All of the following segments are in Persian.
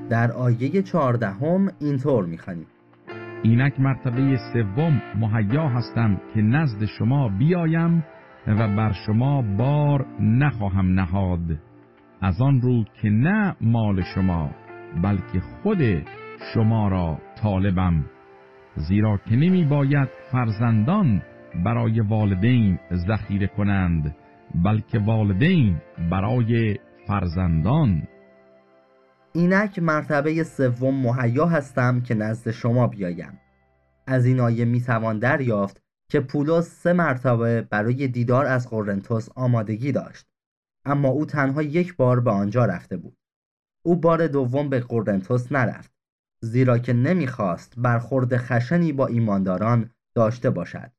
در آیه 14 اینطور می‌خوانیم: اینک مرتبه سوم مهیا هستم که نزد شما بیایم و بر شما بار نخواهم نهاد، از آن رو که نه مال شما بلکه خود شما را طالبم، زیرا که نمی باید فرزندان برای والدین ذخیره کنند بلکه والدین برای فرزندان. اینک مرتبه سوم مهیا هستم که نزد شما بیایم. از این آیه میتوان دریافت که پولس 3 مرتبه برای دیدار از قرنتس آمادگی داشت، اما او تنها 1 بار به آنجا رفته بود. او بار دوم به قرنتس نرفت، زیرا که نمیخواست برخورد خشنی با ایمانداران داشته باشد.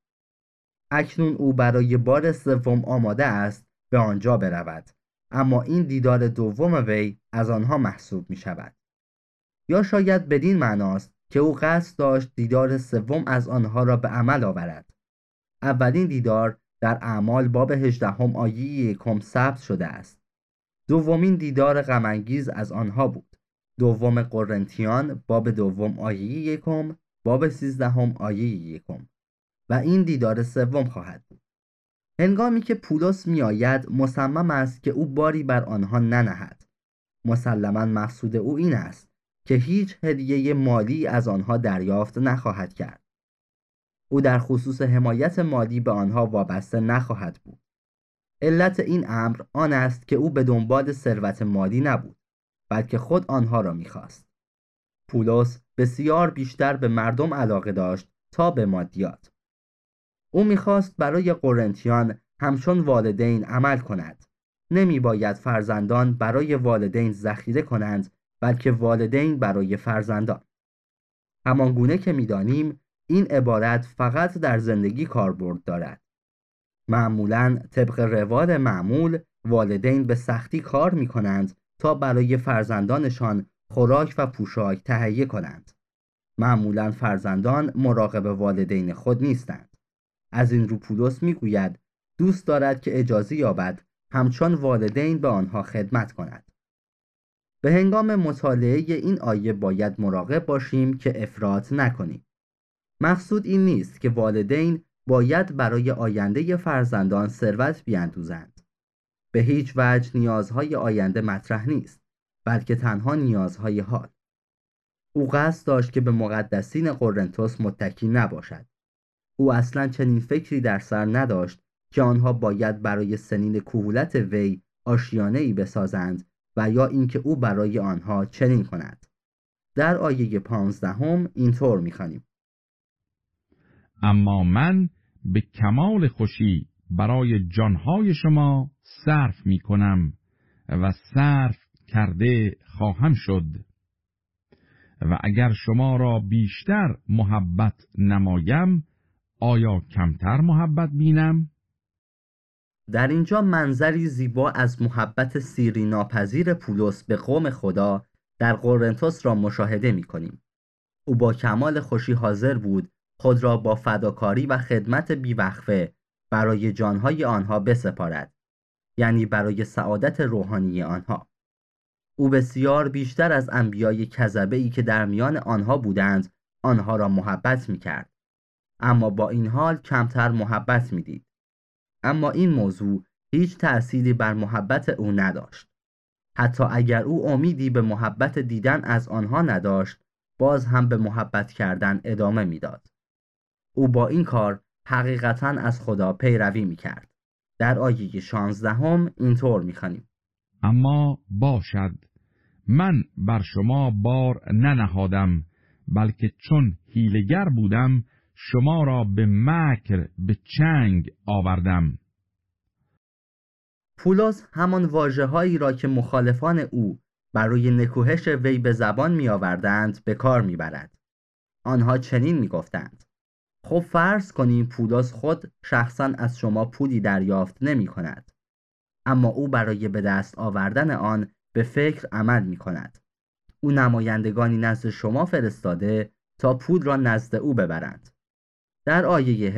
اکنون او برای بار سوم آماده است به آنجا برود، اما این دیدار دوم وی از آنها محسوب می شود. یا شاید بدین معناست که او قصد داشت دیدار سوم از آنها را به عمل آورد. اولین دیدار در اعمال باب 18 آیه 1 ثبت شده است. دومین دیدار غم‌انگیز از آنها بود. دوم قرنتیان باب 2 آیه 1، باب 13 آیه 1 و این دیدار سوم خواهد بود. هنگامی که پولس می آید مصمم است که او باری بر آنها ننهد. مسلماً مقصود او این است که هیچ هدیه مالی از آنها دریافت نخواهد کرد. او در خصوص حمایت مالی به آنها وابسته نخواهد بود. علت این امر آن است که او به دنبال ثروت مالی نبود، بلکه خود آنها را می‌خواست. پولس بسیار بیشتر به مردم علاقه داشت تا به مادیات. او می‌خواست برای قرنتیان همچون والدین عمل کند. نمی باید فرزندان برای والدین ذخیره کنند، بلکه والدین برای فرزندان. همان گونه که می‌دانیم این عبارت فقط در زندگی کاربرد دارد. معمولاً طبق روال معمول والدین به سختی کار می‌کنند تا برای فرزندانشان خوراک و پوشاک تهیه کنند. معمولاً فرزندان مراقب والدین خود نیستند. از این رو پولس می‌گوید دوست دارد که اجازه یابد همچون والدین به آنها خدمت کند. به هنگام مطالعه این آیه باید مراقب باشیم که افراط نکنیم. مقصود این نیست که والدین باید برای آینده فرزندان ثروت بیندوزند. به هیچ وجه نیازهای آینده مطرح نیست، بلکه تنها نیازهای حال. او قصد داشت که به مقدسین قرنتس متکی نباشد. او اصلاً چنین فکری در سر نداشت که آنها باید برای سنین کهولت وی آشیانه‌ای بسازند و یا اینکه او برای آنها چنین کند. در آیه 15 اینطور می‌خوانیم: اما من به کمال خوشی برای جانهای شما صرف می کنم و صرف کرده خواهم شد، و اگر شما را بیشتر محبت نمایم آیا کمتر محبت بینم؟ در اینجا منظری زیبا از محبت سیری ناپذیر پولس به قوم خدا در قرنتس را مشاهده می کنیم. او با کمال خوشی حاضر بود خود را با فداکاری و خدمت بیوقفه برای جانهای آنها بسپارد، یعنی برای سعادت روحانی آنها. او بسیار بیشتر از انبیای کذبه‌ای که در میان آنها بودند آنها را محبت می کرد، اما با این حال کمتر محبت می دید. اما این موضوع هیچ تأثیری بر محبت او نداشت. حتی اگر او امیدی به محبت دیدن از آنها نداشت، باز هم به محبت کردن ادامه میداد. او با این کار حقیقتاً از خدا پیروی میکرد. در آیه 16 اینطور میخوانیم: اما باشد من بر شما بار ننهادم، بلکه چون حیله‌گر بودم شما را به مکر به چنگ آوردم. پولس همان واژه‌هایی را که مخالفان او برای نکوهش وی به زبان می‌آوردند به کار می‌برد. آنها چنین می‌گفتند: خب فرض کنیم پولس خود شخصاً از شما پولی دریافت نمی‌کند، اما او برای به دست آوردن آن به فکر عمل می‌کند. او نمایندگانی نزد شما فرستاده تا پول را نزد او ببرند. در آیه